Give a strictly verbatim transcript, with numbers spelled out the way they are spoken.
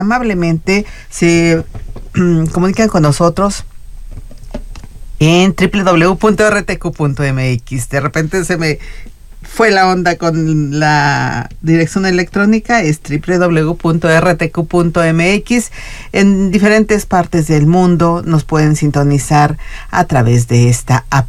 amablemente se comunican con nosotros en doble u doble u doble u punto r t q punto m x. De repente se me fue la onda con la dirección electrónica, es doble u doble u doble u punto r t q punto m x. En diferentes partes del mundo nos pueden sintonizar a través de esta aplicación.